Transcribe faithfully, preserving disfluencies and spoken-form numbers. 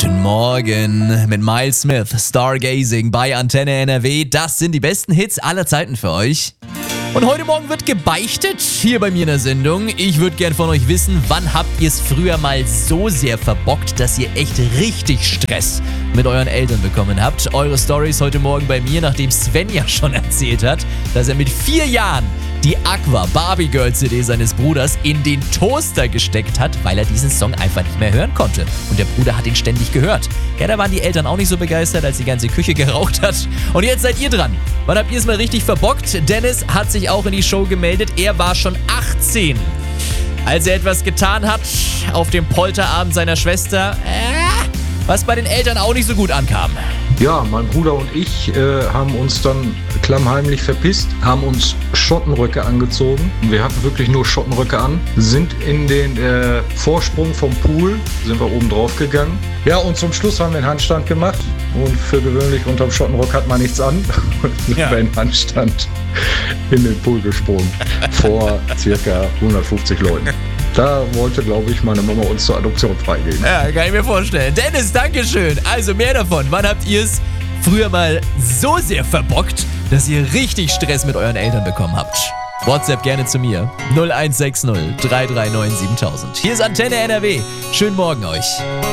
Guten Morgen mit Miles Smith, Stargazing bei Antenne N R W. Das sind die besten Hits aller Zeiten für euch. Und heute Morgen wird gebeichtet, hier bei mir in der Sendung. Ich würde gern von euch wissen, wann habt ihr es früher mal so sehr verbockt, dass ihr echt richtig Stress mit euren Eltern bekommen habt? Eure Storys heute Morgen bei mir, nachdem Sven ja schon erzählt hat, dass er mit vier Jahren die Aqua Barbie Girl C D seines Bruders in den Toaster gesteckt hat, weil er diesen Song einfach nicht mehr hören konnte. Und der Bruder hat ihn ständig gehört. Ja, da waren die Eltern auch nicht so begeistert, als die ganze Küche geraucht hat. Und jetzt seid ihr dran. Wann habt ihr es mal richtig verbockt? Dennis hat sich auch in die Show gemeldet. Er war schon achtzehn, als er etwas getan hat auf dem Polterabend seiner Schwester, äh, was bei den Eltern auch nicht so gut ankam. Ja, mein Bruder und ich äh, haben uns dann klammheimlich verpisst, haben uns Schottenröcke angezogen. Wir hatten wirklich nur Schottenröcke an, sind in den äh, Vorsprung vom Pool, sind wir oben drauf gegangen. Ja, und zum Schluss haben wir einen Handstand gemacht. Und für gewöhnlich unterm Schottenrock hat man nichts an. Und sind Ja. wir in Handstand in den Pool gesprungen. Vor circa hundertfünfzig Leuten. Da wollte, glaube ich, meine Mama uns zur Adoption freigeben. Ja, kann ich mir vorstellen. Dennis, dankeschön. Also mehr davon. Wann habt ihr es früher mal so sehr verbockt, dass ihr richtig Stress mit euren Eltern bekommen habt? WhatsApp gerne zu mir. null eins sechs null drei drei neun siebentausend. Hier ist Antenne N R W. Schönen Morgen euch.